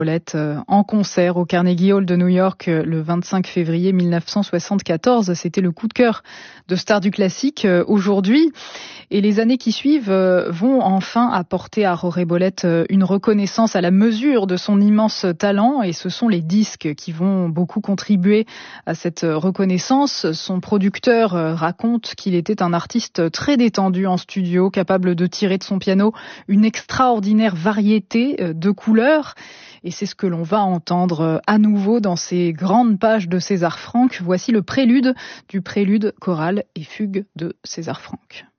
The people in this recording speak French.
Bolette en concert au Carnegie Hall de New York le 25 février 1974. C'était le coup de cœur de stars du classique aujourd'hui. Et les années qui suivent vont enfin apporter à Jorge Bolette une reconnaissance à la mesure de son immense talent. Et ce sont les disques qui vont beaucoup contribuer à cette reconnaissance. Son producteur raconte qu'il était un artiste très détendu en studio, capable de tirer de son piano une extraordinaire variété de couleurs. Et c'est ce que l'on va entendre à nouveau dans ces grandes pages de César Franck. Voici le prélude du prélude choral et fugue de César Franck.